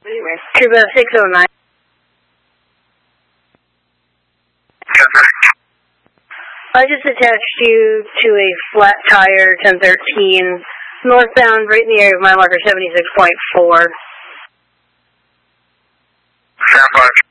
Anyway. Cuba 609. I just attached you to a flat tire, 1013, northbound, right in the area of mile marker 76.4. Stand by.